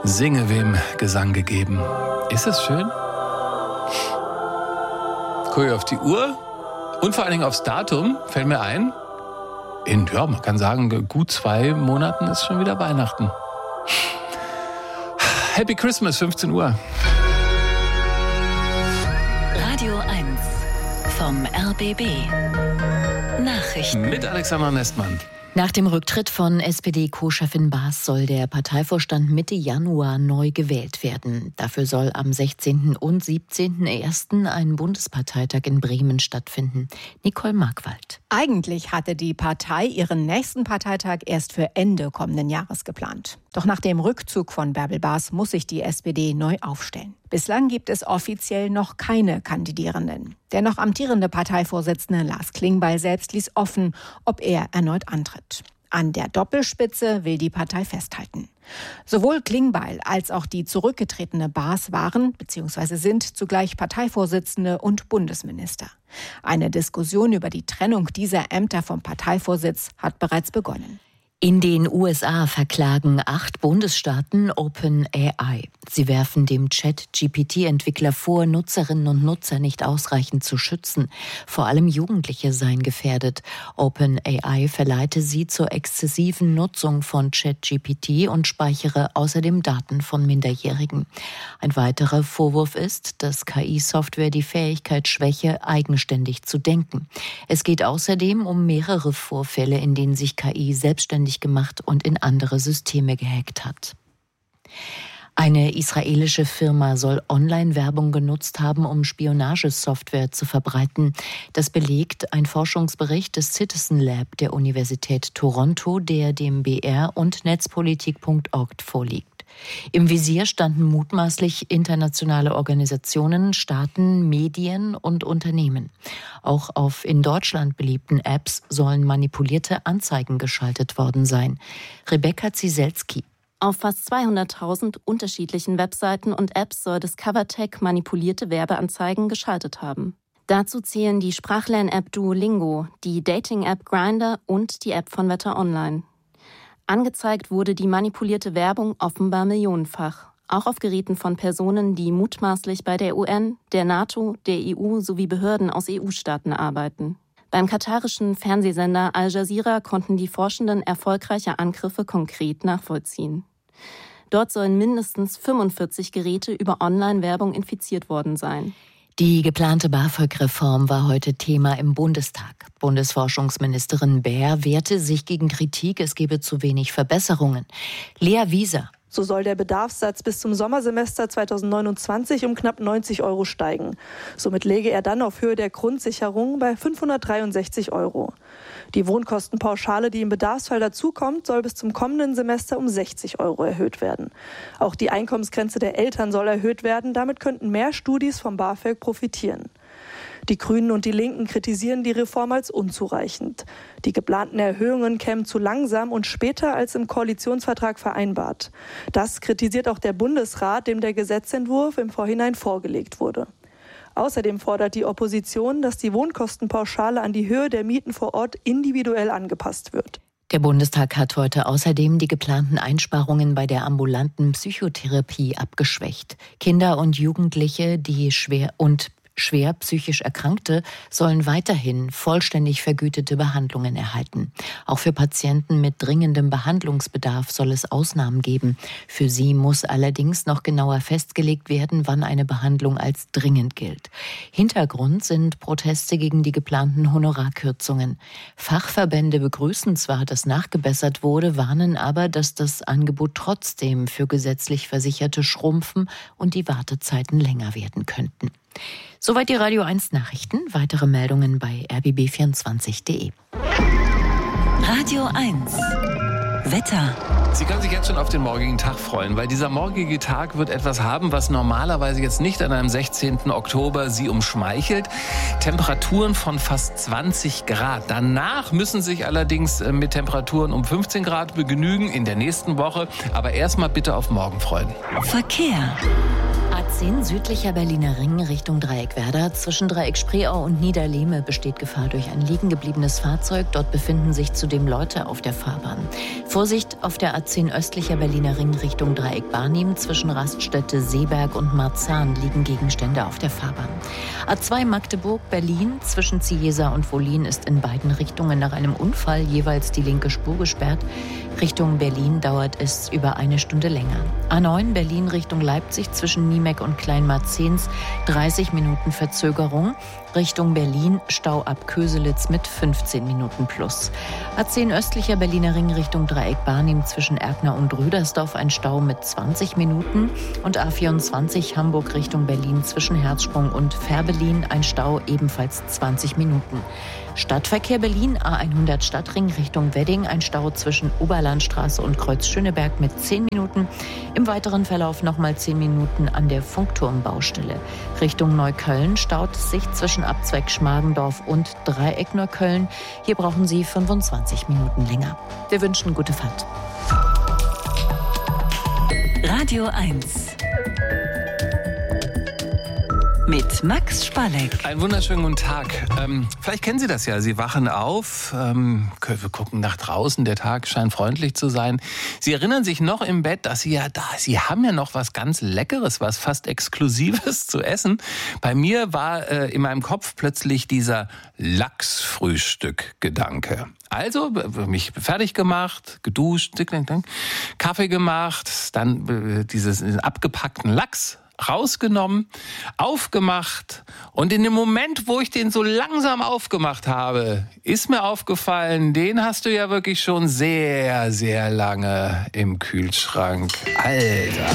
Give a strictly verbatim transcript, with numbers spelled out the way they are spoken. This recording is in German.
Singe wem Gesang gegeben. Ist das schön? Guck ich auf die Uhr und vor allen Dingen aufs Datum, fällt mir ein. In, ja, man kann sagen, gut zwei Monaten ist schon wieder Weihnachten. Happy Christmas, fünfzehn Uhr. Radio eins vom R B B. Nachrichten. Mit Alexander Nestmann. Nach dem Rücktritt von S P D-Co-Chefin Baas soll der Parteivorstand Mitte Januar neu gewählt werden. Dafür soll am sechzehnten und siebzehnten ersten ein Bundesparteitag in Bremen stattfinden. Nicole Markwald. Eigentlich hatte die Partei ihren nächsten Parteitag erst für Ende kommenden Jahres geplant. Doch nach dem Rückzug von Bärbel Baas muss sich die S P D neu aufstellen. Bislang gibt es offiziell noch keine Kandidierenden. Der noch amtierende Parteivorsitzende Lars Klingbeil selbst ließ offen, ob er erneut antritt. An der Doppelspitze will die Partei festhalten. Sowohl Klingbeil als auch die zurückgetretene Baas waren bzw. sind zugleich Parteivorsitzende und Bundesminister. Eine Diskussion über die Trennung dieser Ämter vom Parteivorsitz hat bereits begonnen. In den U S A verklagen acht Bundesstaaten OpenAI. Sie werfen dem Chat-G P T-Entwickler vor, Nutzerinnen und Nutzer nicht ausreichend zu schützen. Vor allem Jugendliche seien gefährdet. OpenAI verleite sie zur exzessiven Nutzung von Chat-G P T und speichere außerdem Daten von Minderjährigen. Ein weiterer Vorwurf ist, dass K I-Software die Fähigkeit schwäche, eigenständig zu denken. Es geht außerdem um mehrere Vorfälle, in denen sich K I selbstständig gemacht und in andere Systeme gehackt hat. Eine israelische Firma soll Online-Werbung genutzt haben, um Spionagesoftware zu verbreiten. Das belegt ein Forschungsbericht des Citizen Lab der Universität Toronto, der dem B R und netzpolitik punkt org vorliegt. Im Visier standen mutmaßlich internationale Organisationen, Staaten, Medien und Unternehmen. Auch auf in Deutschland beliebten Apps sollen manipulierte Anzeigen geschaltet worden sein. Rebecca Zieselski. Auf fast zweihunderttausend unterschiedlichen Webseiten und Apps soll Discovertech manipulierte Werbeanzeigen geschaltet haben. Dazu zählen die Sprachlern-App Duolingo, die Dating-App Grindr und die App von Wetter Online. Angezeigt wurde die manipulierte Werbung offenbar millionenfach, auch auf Geräten von Personen, die mutmaßlich bei der U N, der NATO, der E U sowie Behörden aus E U-Staaten arbeiten. Beim katarischen Fernsehsender Al Jazeera konnten die Forschenden erfolgreiche Angriffe konkret nachvollziehen. Dort sollen mindestens fünfundvierzig Geräte über Online-Werbung infiziert worden sein. Die geplante BAföG-Reform war heute Thema im Bundestag. Bundesforschungsministerin Baer wehrte sich gegen Kritik, es gebe zu wenig Verbesserungen. Lea Wieser. So soll der Bedarfssatz bis zum Sommersemester zweitausendneunundzwanzig um knapp neunzig Euro steigen. Somit läge er dann auf Höhe der Grundsicherung bei fünfhundertdreiundsechzig Euro. Die Wohnkostenpauschale, die im Bedarfsfall dazukommt, soll bis zum kommenden Semester um sechzig Euro erhöht werden. Auch die Einkommensgrenze der Eltern soll erhöht werden. Damit könnten mehr Studis vom BAföG profitieren. Die Grünen und die Linken kritisieren die Reform als unzureichend. Die geplanten Erhöhungen kämen zu langsam und später als im Koalitionsvertrag vereinbart. Das kritisiert auch der Bundesrat, dem der Gesetzentwurf im Vorhinein vorgelegt wurde. Außerdem fordert die Opposition, dass die Wohnkostenpauschale an die Höhe der Mieten vor Ort individuell angepasst wird. Der Bundestag hat heute außerdem die geplanten Einsparungen bei der ambulanten Psychotherapie abgeschwächt. Kinder und Jugendliche, die schwer und schwer psychisch Erkrankte sollen weiterhin vollständig vergütete Behandlungen erhalten. Auch für Patienten mit dringendem Behandlungsbedarf soll es Ausnahmen geben. Für sie muss allerdings noch genauer festgelegt werden, wann eine Behandlung als dringend gilt. Hintergrund sind Proteste gegen die geplanten Honorarkürzungen. Fachverbände begrüßen zwar, dass nachgebessert wurde, warnen aber, dass das Angebot trotzdem für gesetzlich Versicherte schrumpfen und die Wartezeiten länger werden könnten. Soweit die Radio eins Nachrichten. Weitere Meldungen bei r b b vierundzwanzig punkt d e. Radio eins Wetter. Sie können sich jetzt schon auf den morgigen Tag freuen, weil dieser morgige Tag wird etwas haben, was normalerweise jetzt nicht an einem sechzehnten Oktober Sie umschmeichelt. Temperaturen von fast zwanzig Grad. Danach müssen sich allerdings mit Temperaturen um fünfzehn Grad begnügen in der nächsten Woche. Aber erstmal bitte auf morgen freuen. Verkehr. A zehn südlicher Berliner Ring Richtung Dreieckwerder. Zwischen Dreieck Spreeau und Niederlehme besteht Gefahr durch ein liegen gebliebenes Fahrzeug. Dort befinden sich zudem Leute auf der Fahrbahn. Vorsicht auf der A zehn östlicher Berliner Ring Richtung Dreieck Barnim. Zwischen Raststätte Seeberg und Marzahn liegen Gegenstände auf der Fahrbahn. A zwei Magdeburg-Berlin zwischen Ziesa und Wollin ist in beiden Richtungen nach einem Unfall jeweils die linke Spur gesperrt. Richtung Berlin dauert es über eine Stunde länger. A neun Berlin Richtung Leipzig zwischen Niemeck und Kleinmarzens dreißig Minuten Verzögerung. Richtung Berlin Stau ab Köselitz mit fünfzehn Minuten plus. A zehn östlicher Berliner Ring Richtung Dreieck Barnim zwischen Erkner und Rüdersdorf ein Stau mit zwanzig Minuten. Und A vierundzwanzig Hamburg Richtung Berlin zwischen Herzsprung und Fährberlin ein Stau ebenfalls zwanzig Minuten. Stadtverkehr Berlin A hundert Stadtring Richtung Wedding ein Stau zwischen Oberlandstraße und Kreuz Schöneberg mit zehn Minuten. Im weiteren Verlauf nochmal zehn Minuten an der Funkturmbaustelle. Richtung Neukölln staut es sich zwischen Abzweig Schmargendorf und Dreieck Neukölln. Hier brauchen Sie fünfundzwanzig Minuten länger. Wir wünschen gute Fahrt. Radio eins. Mit Max Spalleck. Einen wunderschönen guten Tag. Ähm, vielleicht kennen Sie das ja. Sie wachen auf, ähm, wir gucken nach draußen, der Tag scheint freundlich zu sein. Sie erinnern sich noch im Bett, dass Sie ja da, Sie haben ja noch was ganz Leckeres, was fast Exklusives zu essen. Bei mir war äh, in meinem Kopf plötzlich dieser Lachsfrühstück-Gedanke. Also mich fertig gemacht, geduscht, Kaffee gemacht, dann äh, dieses abgepackten Lachs rausgenommen, aufgemacht und in dem Moment, wo ich den so langsam aufgemacht habe, ist mir aufgefallen, den hast du ja wirklich schon sehr, sehr lange im Kühlschrank. Alter!